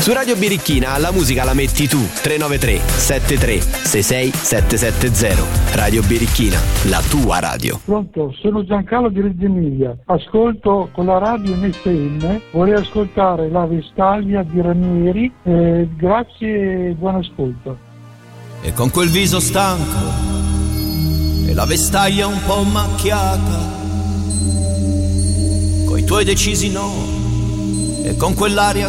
Su Radio Birichina la musica la metti tu. 393 73 66 770. Radio Birichina, la tua radio. Pronto, sono Giancarlo di Reggio Emilia. Ascolto con la radio MFM. Vorrei ascoltare La Vestaglia di Ranieri. Grazie e buon ascolto. E con quel viso stanco e la vestaglia un po' macchiata, coi tuoi decisi no, e con quell'aria